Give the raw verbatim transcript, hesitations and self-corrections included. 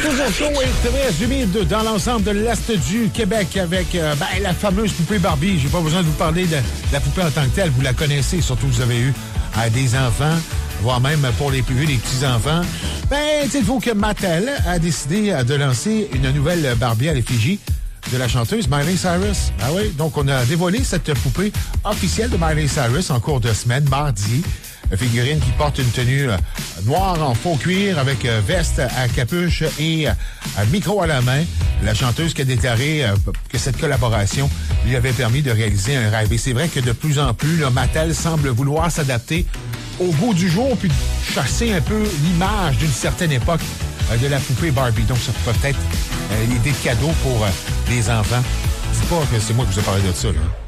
Toujours chaud et très humide dans l'ensemble de l'Est du Québec avec euh, ben, la fameuse poupée Barbie. J'ai pas besoin de vous parler de, de la poupée en tant que telle. Vous la connaissez, surtout vous avez eu euh, des enfants, voire même pour les plus vieux, les petits-enfants. Ben, dites-vous que Mattel a décidé euh, de lancer une nouvelle Barbie à l'effigie de la chanteuse Miley Cyrus. Ah oui, donc on a dévoilé cette poupée officielle de Miley Cyrus en cours de semaine, mardi. Une figurine qui porte une tenue euh, noire en faux cuir avec euh, veste à capuche et euh, un micro à la main. La chanteuse qui a déclaré euh, que cette collaboration lui avait permis de réaliser un rêve. Et c'est vrai que de plus en plus, là, Mattel semble vouloir s'adapter au goût du jour puis chasser un peu l'image d'une certaine époque euh, de la poupée Barbie. Donc, ça peut être euh, l'idée de cadeau pour euh, les enfants. Dis pas que c'est moi qui vous ai parlé de ça, là.